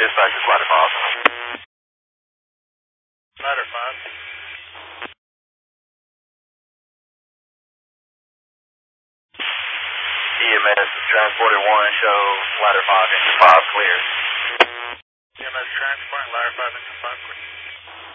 Dispatch is ladder 5. Ladder 5. EMS transported 1, show ladder 5, engine 5 clear. EMS transporting ladder 5, engine 5 clear.